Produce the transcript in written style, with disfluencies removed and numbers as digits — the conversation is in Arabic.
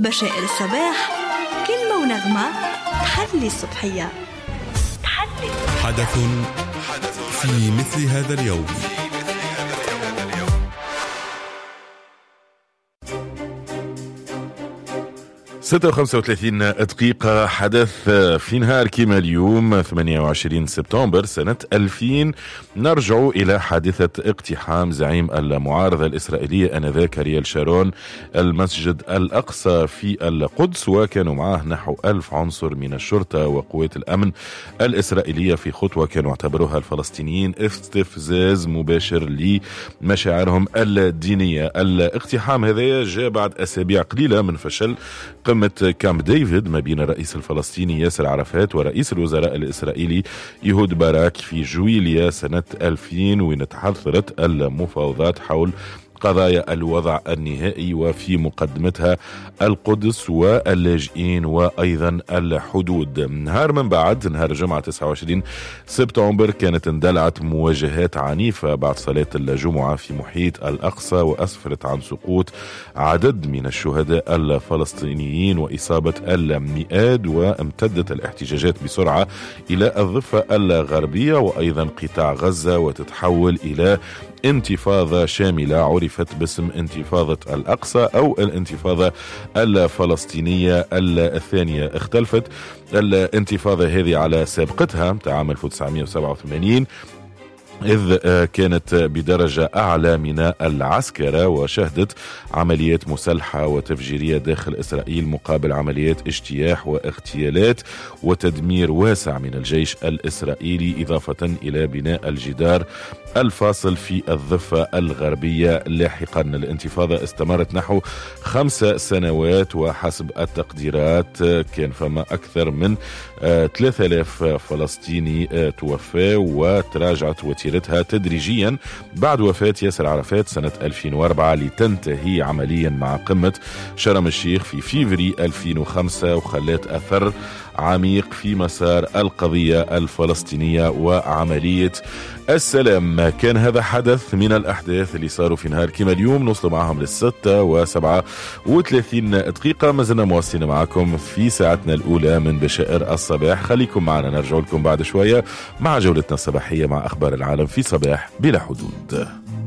بشائر الصباح، كلمة ونغمة تحلي الصبحية. حدث في مثل هذا اليوم. ستة وخمسة وثلاثين دقيقة. حدث في نهار كيما اليوم 28 سبتمبر سنة 2000. نرجع إلى حادثة اقتحام زعيم المعارضة الإسرائيلية آنذاك أرييل شارون المسجد الأقصى في القدس، وكانوا معه نحو 1000 عنصر من الشرطة وقوات الأمن الإسرائيلية في خطوة كانوا اعتبروها الفلسطينيين استفزاز مباشر لمشاعرهم الدينية. الاقتحام هذا جاء بعد أسابيع قليلة من فشل قمة كامب ديفيد ما بين الرئيس الفلسطيني ياسر عرفات ورئيس الوزراء الإسرائيلي يهود باراك في جويليا سنة 2000، وين تحذرت المفاوضات حول قضايا الوضع النهائي وفي مقدمتها القدس واللاجئين وأيضا الحدود. نهار من بعد نهار الجمعة 29 سبتمبر كانت اندلعت مواجهات عنيفة بعد صلاة الجمعة في محيط الأقصى، وأسفرت عن سقوط عدد من الشهداء الفلسطينيين وإصابة المئات، وامتدت الاحتجاجات بسرعة إلى الضفة الغربية وأيضا قطاع غزة، وتتحول إلى انتفاضة شاملة عرفت باسم انتفاضة الأقصى أو الانتفاضة الفلسطينية الثانية. اختلفت الانتفاضة هذه على سابقتها متاع عام 1987 إذ كانت بدرجة أعلى من العسكرة، وشهدت عمليات مسلحة وتفجيرية داخل إسرائيل مقابل عمليات اجتياح واغتيالات وتدمير واسع من الجيش الإسرائيلي، إضافة إلى بناء الجدار الفاصل في الضفة الغربية. لاحقا الانتفاضة استمرت نحو 5 سنوات، وحسب التقديرات كان فما أكثر من 3000 فلسطيني توفى، وتراجعت وتيرتها تدريجيا بعد وفاة ياسر عرفات سنة 2004 لتنتهي عمليا مع قمة شرم الشيخ في فيفري 2005، وخلت أثر عميق في مسار القضية الفلسطينية وعملية السلام. كان هذا حدث من الأحداث اللي صاروا في نهار كما اليوم. نوصلوا معهم للستة وسبعة وثلاثين دقيقة. ما زلنا مواصلين معكم في ساعتنا الأولى من بشائر الصباح. خليكم معنا، نرجع لكم بعد شوية مع جولتنا الصباحية مع أخبار العالم في صباح بلا حدود.